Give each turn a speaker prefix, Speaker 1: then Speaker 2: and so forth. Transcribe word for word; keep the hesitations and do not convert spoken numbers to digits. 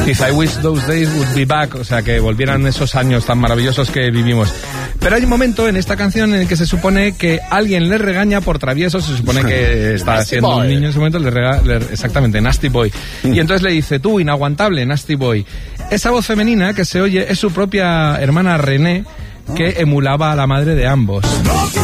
Speaker 1: Dice, I wish those days would be back, o sea, que volvieran esos años tan maravillosos que vivimos. Pero hay un momento en esta canción en el que se supone que alguien le regaña por travieso, se supone que está siendo un niño en ese momento, le regala, exactamente, Nasty Boy. Y entonces le dice, tú, inaguantable, Nasty Boy. Esa voz femenina que se oye es su propia hermana René, que emulaba a la madre de ambos.